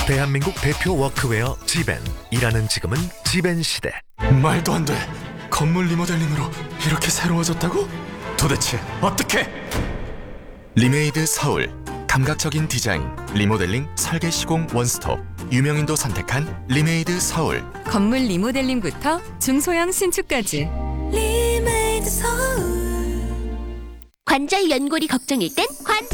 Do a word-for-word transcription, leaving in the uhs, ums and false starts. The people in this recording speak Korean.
대한민국 대표 워크웨어 지벤. 일하는 지금은 지벤 시대. 말도 안 돼. 건물 리모델링으로 이렇게 새로워졌다고? 도대체 어떻게? 리메이드 서울. 감각적인 디자인, 리모델링, 설계 시공 원스톱. 유명인도 선택한 리메이드 서울. 건물 리모델링부터 중소형 신축까지. 리메이드 서울. 관절 연골이 걱정일 땐 관